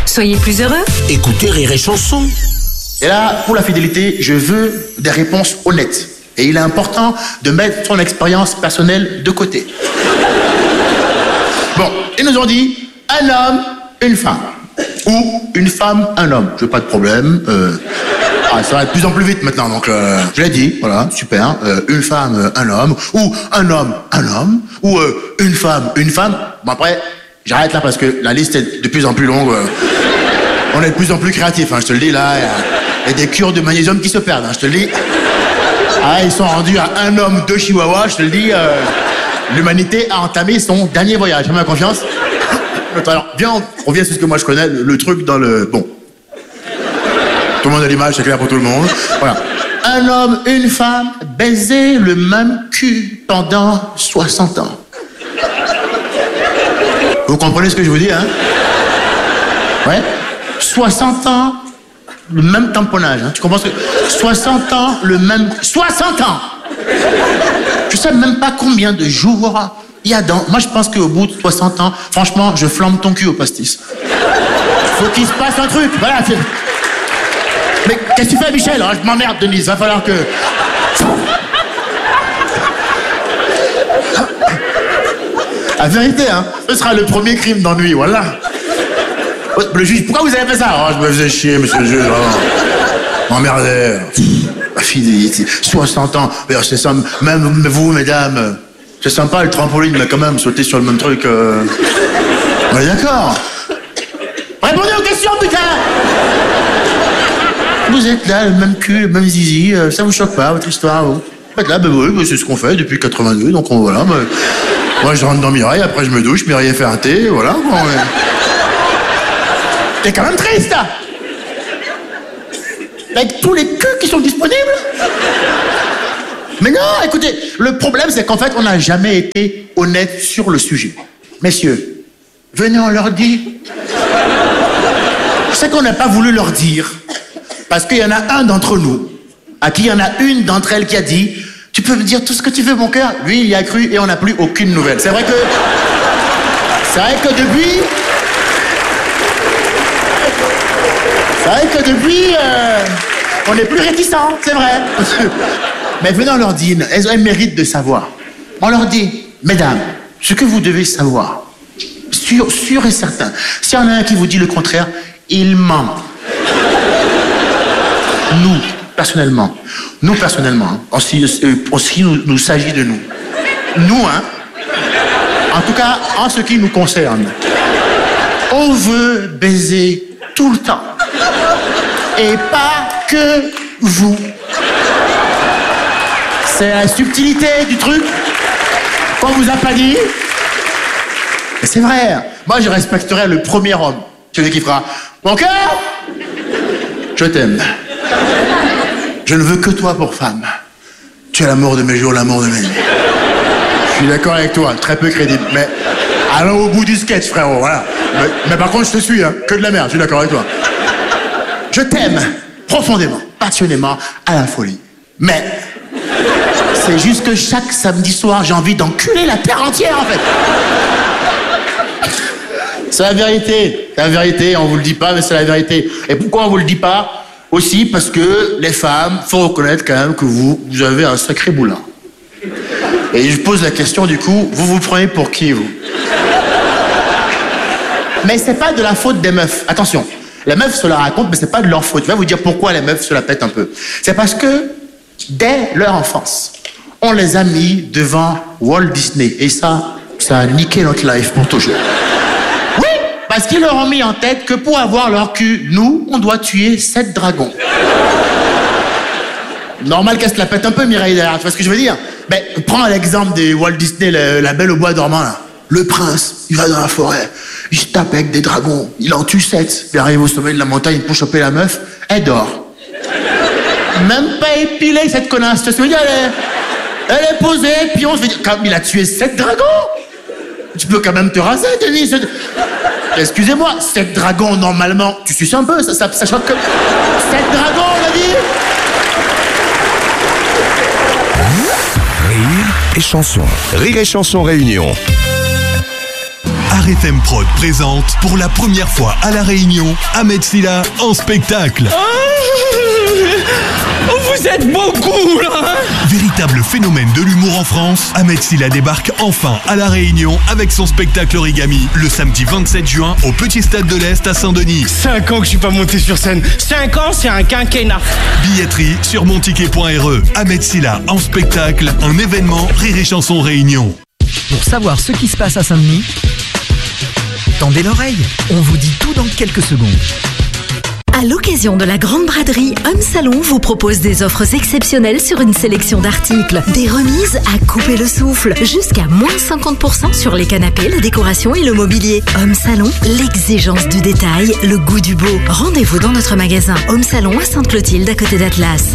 Soyez plus heureux. Écoutez Rire et Chanson. Et là, pour la fidélité, je veux des réponses honnêtes. Et il est important de mettre son expérience personnelle de côté. Bon, ils nous ont dit un homme, une femme. Ou une femme, un homme. Je veux pas de problème. Ça va de plus en plus vite maintenant, donc je l'ai dit, voilà, super. Une femme, un homme. Ou un homme, un homme. Ou une femme, une femme. Bon, après, j'arrête là parce que la liste est de plus en plus longue. On est de plus en plus créatifs, hein, je te le dis, là. Il y a des cures de magnésium qui se perdent, hein, je te le dis. Ah, ils sont rendus à un homme, 2 chihuahuas, je te le dis. L'humanité a entamé son dernier voyage. Fais-moi confiance. Alors, viens, on revient sur ce que moi je connais, le truc dans le... Bon. Tout le monde a l'image, c'est clair pour tout le monde. Voilà. Un homme, une femme, baiser le même cul pendant 60 ans. Vous comprenez ce que je vous dis, hein? Ouais. 60 ans, le même tamponnage, hein. Tu comprends ce que... 60 ans, le même... 60 ans! Je sais même pas combien de jours il y a dans... Moi, je pense qu'au bout de 60 ans, franchement, je flambe ton cul au pastis. Faut qu'il se passe un truc, voilà. Mais qu'est-ce que tu fais, Michel? Je m'emmerde, Denise, va falloir que... La vérité, hein, ce sera le premier crime d'ennui, voilà. Le juge, pourquoi vous avez fait ça? Je me faisais chier, monsieur le juge, vraiment. M'emmerdais. La fidélité, 60 ans, c'est ça, même vous, mesdames, c'est sympa le trampoline, mais quand même, sauter sur le même truc, On est d'accord. Répondez aux questions, putain! Vous êtes là, le même cul, le même zizi, ça vous choque pas, votre histoire, vous? Vous êtes là, oui, c'est ce qu'on fait depuis 82, donc voilà, moi je rentre dans Mireille, après je me douche, Mireille fait un thé, voilà. C'est quand même triste, là! Avec tous les culs qui sont disponibles. Mais non, écoutez, le problème c'est qu'en fait on n'a jamais été honnête sur le sujet. Messieurs, venez, on leur dit. Je sais qu'on n'a pas voulu leur dire, parce qu'il y en a un d'entre nous, à qui il y en a une d'entre elles qui a dit « Tu peux me dire tout ce que tu veux, mon cœur ?» Lui, il y a cru et on n'a plus aucune nouvelle. C'est vrai que depuis... on est plus réticents, c'est vrai. Mais venez, on leur dit, elles méritent de savoir. On leur dit, mesdames, ce que vous devez savoir, sûr et certain, s'il y en a un qui vous dit le contraire, il ment. Nous, personnellement, aussi nous s'agit de nous. Nous, hein, en tout cas, en ce qui nous concerne, on veut baiser tout le temps. Et pas que vous. C'est la subtilité du truc qu'on vous a pas dit. Mais c'est vrai. Moi, je respecterai le premier homme. Celui qui fera « Mon cœur, je t'aime. Je ne veux que toi pour femme. Tu es l'amour de mes jours, l'amour de mes nuits. » Je suis d'accord avec toi, très peu crédible. Mais allons au bout du sketch, frérot, voilà. Mais par contre, je te suis, hein. Que de la merde, je suis d'accord avec toi. Je t'aime profondément, passionnément, à la folie. Mais c'est juste que chaque samedi soir, j'ai envie d'enculer la terre entière, en fait. C'est la vérité. C'est la vérité, on vous le dit pas, mais c'est la vérité. Et pourquoi on vous le dit pas? Aussi parce que les femmes, faut reconnaître quand même que vous avez un sacré boulin. Et je pose la question, du coup, vous vous prenez pour qui, vous? Mais c'est pas de la faute des meufs. Attention. Les meufs se la racontent, mais c'est pas de leur faute. Je vais vous dire pourquoi les meufs se la pètent un peu. C'est parce que, dès leur enfance, on les a mis devant Walt Disney. Et ça a niqué notre life pour toujours. Oui, parce qu'ils leur ont mis en tête que pour avoir leur cul, nous, on doit tuer 7 dragons. Normal qu'elle se la pète un peu, Mireille, derrière. Tu vois ce que je veux dire? Ben, prends l'exemple des Walt Disney, la Belle au bois dormant, là. Le prince, il va dans la forêt, il se tape avec des dragons, il en tue 7. Il arrive au sommet de la montagne pour choper la meuf, elle dort. Même pas épilée, cette connasse. Tu te souviens, elle est posée, puis on se dit, comme il a tué 7 dragons, tu peux quand même te raser, Denis. Excusez-moi, 7 dragons, normalement, tu suces un peu, ça choque comme... 7 dragons, on a dit. Rire et chanson. Rire et chanson réunion. RFM Prod présente pour la première fois à La Réunion Ahmed Silla en spectacle. Oh, vous êtes beaucoup là. Véritable phénomène de l'humour en France, Ahmed Silla débarque enfin à La Réunion avec son spectacle Origami le samedi 27 juin au Petit Stade de l'Est à Saint-Denis. 5 ans que je suis pas monté sur scène. 5 ans, c'est un quinquennat. Billetterie sur monticket.re. Ahmed Silla en spectacle, un événement Rire et Chanson Réunion. Pour savoir ce qui se passe à Saint-Denis, tendez l'oreille, on vous dit tout dans quelques secondes. À l'occasion de la grande braderie, Homme Salon vous propose des offres exceptionnelles sur une sélection d'articles. Des remises à couper le souffle, jusqu'à moins 50% sur les canapés, la décoration et le mobilier. Homme Salon, l'exigence du détail, le goût du beau. Rendez-vous dans notre magasin Homme Salon à Sainte-Clotilde, à côté d'Atlas.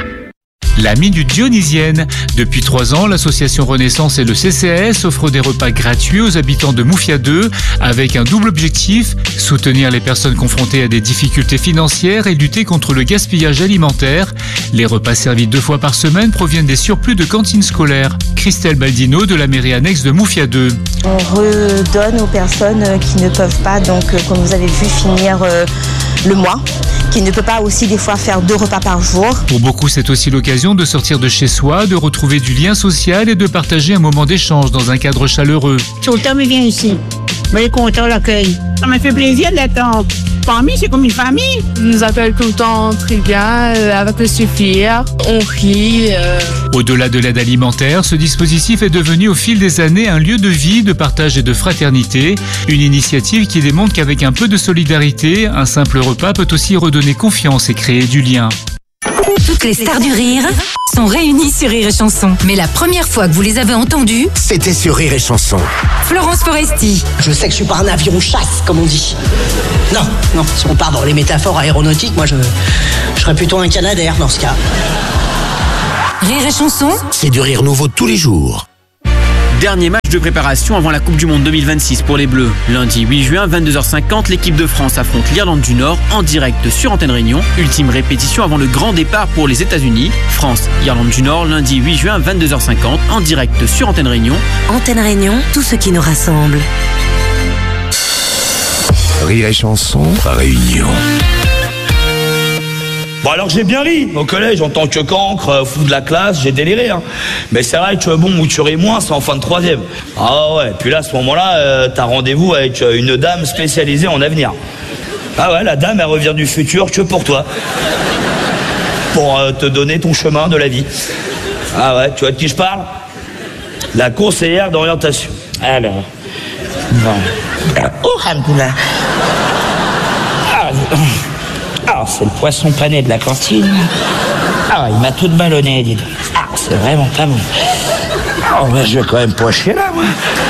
La Minute Dionysienne. Depuis 3 ans, l'association Renaissance et le CCAS offrent des repas gratuits aux habitants de Moufia 2 avec un double objectif, soutenir les personnes confrontées à des difficultés financières et lutter contre le gaspillage alimentaire. Les repas servis 2 fois par semaine proviennent des surplus de cantines scolaires. Christelle Baldino de la mairie annexe de Moufia 2. On redonne aux personnes qui ne peuvent pas, donc comme vous avez vu, finir le mois, qui ne peut pas aussi des fois faire 2 repas par jour. Pour beaucoup, c'est aussi l'occasion de sortir de chez soi, de retrouver du lien social et de partager un moment d'échange dans un cadre chaleureux. Tout le temps, il vient ici. Mais il est content, l'accueil. Ça m'a fait plaisir d'être parmi, c'est comme une famille. Ils nous appellent tout le temps très bien, avec le suffire, on rit. Au-delà de l'aide alimentaire, ce dispositif est devenu au fil des années un lieu de vie, de partage et de fraternité. Une initiative qui démontre qu'avec un peu de solidarité, un simple repas peut aussi redonner confiance et créer du lien. Toutes les stars du rire sont réunies sur Rire et Chanson. Mais la première fois que vous les avez entendues, c'était sur Rire et Chanson. Florence Foresti. Je sais que je suis pas un avion chasse, comme on dit. Non, si on part dans les métaphores aéronautiques, moi je serais plutôt un Canadair dans ce cas. Rire et Chanson, c'est du rire nouveau tous les jours. Dernier match de préparation avant la Coupe du Monde 2026 pour les Bleus. Lundi 8 juin, 22h50, l'équipe de France affronte l'Irlande du Nord en direct sur Antenne Réunion. Ultime répétition avant le grand départ pour les États-Unis. France-Irlande du Nord, lundi 8 juin, 22h50, en direct sur Antenne Réunion. Antenne Réunion, tout ce qui nous rassemble. Rire et Chanson, Réunion. Bon, alors j'ai bien ri au collège en tant que cancre, fou de la classe, j'ai déliré. Mais c'est vrai que bon, où tu ris moins, c'est en fin de 3e. Ah ouais, puis là à ce moment-là, t'as rendez-vous avec une dame spécialisée en avenir. Ah ouais, la dame elle revient du futur que pour toi. Pour te donner ton chemin de la vie. Ah ouais, tu vois de qui je parle? La conseillère d'orientation. Alors. Bon. Oh, Hamdoullah. Ah, c'est le poisson pané de la cantine. Ah, il m'a tout ballonné, dis donc. Ah, c'est vraiment pas bon. Oh, ben, je vais quand même pas chier là, moi.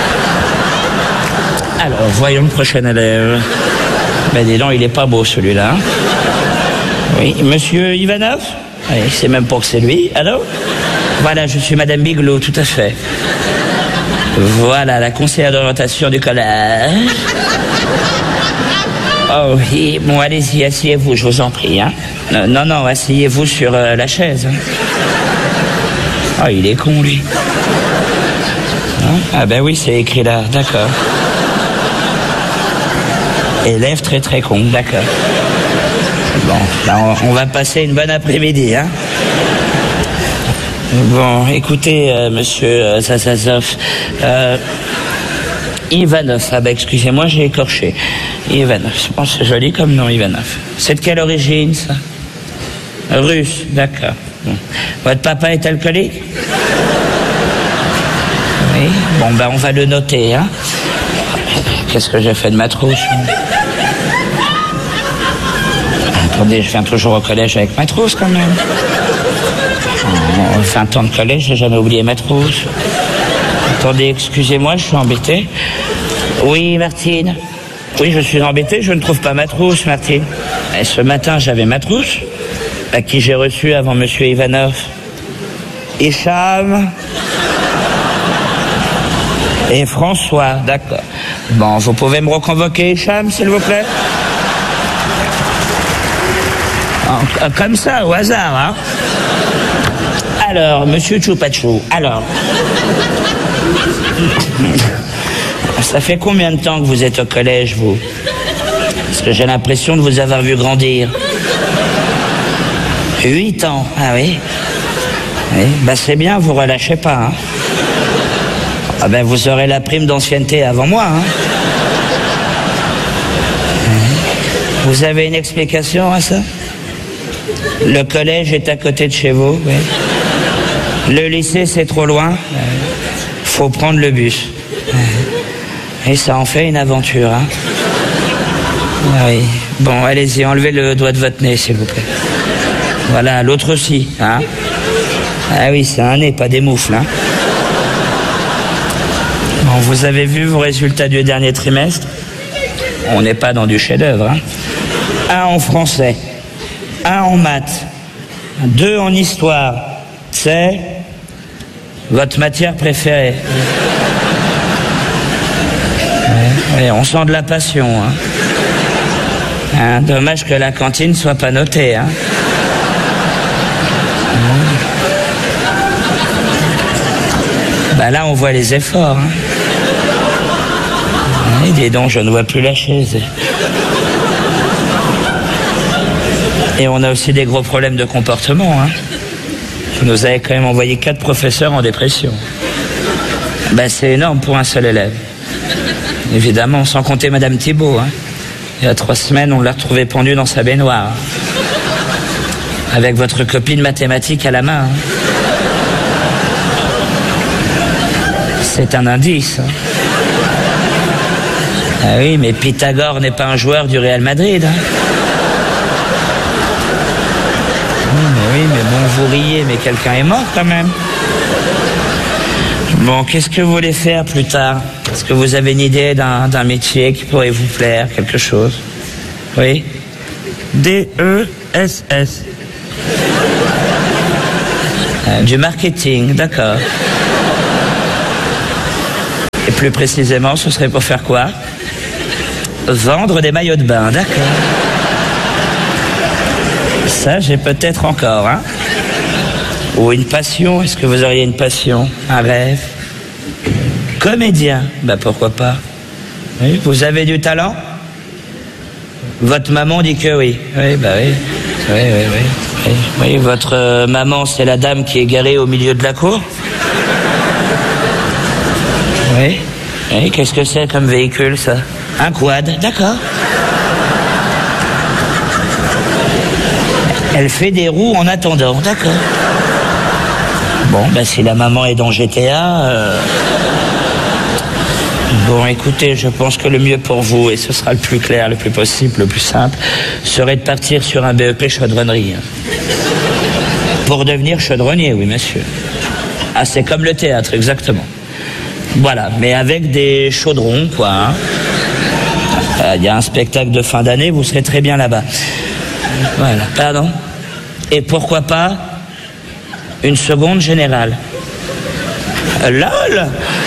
Alors, voyons le prochain élève. Ben, dis donc, il est pas beau, celui-là. Hein. Oui, monsieur Ivanov? Oui, c'est même pas que c'est lui. Allô? Voilà, je suis Madame Bigelow, tout à fait. Voilà, la conseillère d'orientation du collège. Oh oui, bon, allez-y, asseyez-vous, je vous en prie. Hein. Non, asseyez-vous sur la chaise. Hein. Oh, il est con, lui. Hein? Ah ben oui, c'est écrit là, d'accord. Élève très très con, d'accord. Bon, là, on va passer une bonne après-midi, hein. Bon, écoutez, monsieur Zassazov, Ivanov, ah bah excusez-moi, j'ai écorché. Ivanov, bon, c'est joli comme nom, Ivanov. C'est de quelle origine, ça? Russe, d'accord. Bon. Votre papa est alcoolique? Oui, bon, ben on va le noter, hein. Qu'est-ce que j'ai fait de ma trousse? Attendez, je viens toujours au collège avec ma trousse, quand même. En 20 ans de collège, j'ai jamais oublié ma trousse. Attendez, excusez-moi, je suis embêté. Oui, Martine. Oui, je suis embêté, je ne trouve pas ma trousse, Martine. Et ce matin, j'avais ma trousse, à qui j'ai reçu avant monsieur Ivanov. Hicham et François, d'accord. Bon, vous pouvez me reconvoquer, Hicham, s'il vous plaît? Comme ça, au hasard, hein? Alors, monsieur Choupachou, alors... Ça fait combien de temps que vous êtes au collège, vous? Parce que j'ai l'impression de vous avoir vu grandir. 8 ans, ah oui. Oui, bah c'est bien, vous relâchez pas. Hein. Ah ben vous aurez la prime d'ancienneté avant moi. Hein. Vous avez une explication à ça? Le collège est à côté de chez vous, oui. Le lycée c'est trop loin. Faut prendre le bus. Et ça en fait une aventure, hein. Oui. Bon, allez-y, enlevez le doigt de votre nez, s'il vous plaît. Voilà, l'autre aussi, hein. Ah oui, c'est un nez, pas des moufles, hein. Bon, vous avez vu vos résultats du dernier trimestre? On n'est pas dans du chef-d'œuvre, hein. 1 en français, 1 en maths, 2 en histoire. C'est votre matière préférée. Ouais, on sent de la passion, hein. Hein, dommage que la cantine soit pas notée, hein. Bah là, on voit les efforts, hein. Et dis donc, je ne vois plus la chaise. Et on a aussi des gros problèmes de comportement, hein. Vous nous avez quand même envoyé 4 professeurs en dépression. Ben, c'est énorme pour un seul élève. Évidemment, sans compter Madame Thibault, hein. Il y a 3 semaines, on l'a retrouvée pendue dans sa baignoire. Avec votre copie de mathématiques à la main. Hein. C'est un indice. Hein. Ah oui, mais Pythagore n'est pas un joueur du Real Madrid. Hein. Oui, mais bon, vous riez, mais quelqu'un est mort quand même. Bon, qu'est-ce que vous voulez faire plus tard? Est-ce que vous avez une idée d'un métier qui pourrait vous plaire, quelque chose? Oui? D-E-S-S. Du marketing, d'accord. Et plus précisément, ce serait pour faire quoi? Vendre des maillots de bain, d'accord. Ça, j'ai peut-être encore, hein. Ou une passion, est-ce que vous auriez une passion? Un rêve? Comédien, bah pourquoi pas. Oui, vous avez du talent? Votre maman dit que oui. Oui, bah oui. Oui. Oui, votre maman, c'est la dame qui est garée au milieu de la cour? Oui. Oui, qu'est-ce que c'est comme véhicule, ça? Un quad, d'accord. Elle fait des roues en attendant, d'accord. Bon, ben si la maman est dans GTA... Bon, écoutez, je pense que le mieux pour vous, et ce sera le plus clair, le plus possible, le plus simple, serait de partir sur un BEP chaudronnerie. Pour devenir chaudronnier, oui, monsieur. Ah, c'est comme le théâtre, exactement. Voilà, mais avec des chaudrons, quoi. Hein. Il y a un spectacle de fin d'année, vous serez très bien là-bas. Voilà, pardon. Et pourquoi pas une seconde générale? LOL!